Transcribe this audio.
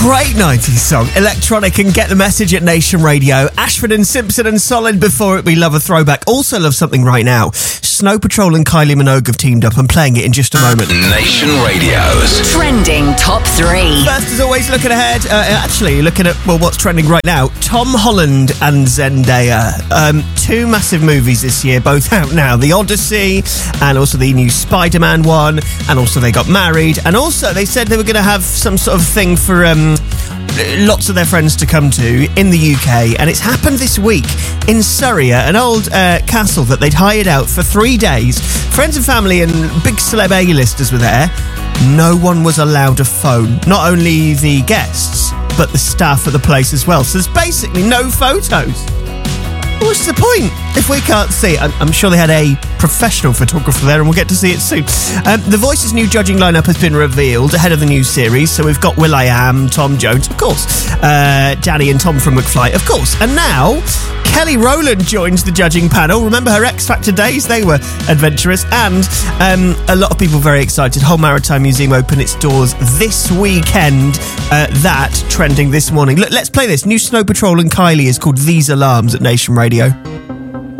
Great 90s song. Electronic and Get the Message at Nation Radio. Ashford and Simpson and Solid before it. We love a throwback. Also love something right now. Snow Patrol and Kylie Minogue have teamed up. I'm playing it in just a moment. Nation Radio's Trending Top 3. First, as always, looking ahead. Actually, looking at, what's trending right now. Tom Holland and Zendaya. Two massive movies this year, both out now. The Odyssey and also the new Spider-Man one. And also they got married. And also they said they were going to have some sort of thing for lots of their friends to come to in the UK. And it's happened this week in Surrey, an old castle that they'd hired out for 3 days. Friends and family and big celeb A-listers were there. No one was allowed a phone. Not only the guests, but the staff at the place as well. So there's basically no photos. What's the point if we can't see it? I'm sure they had a professional photographer there and we'll get to see it soon. The Voice's new judging lineup has been revealed ahead of the new series. So we've got will.i.am, Tom Jones, of course, Danny and Tom from McFly, of course. And now Kelly Rowland joins the judging panel. Remember her X Factor days? They were adventurous. And a lot of people very excited. Hull Maritime Museum opened its doors this weekend. That trending this morning. Look, let's play this. New Snow Patrol and Kylie is called These Alarms at Nation Radio.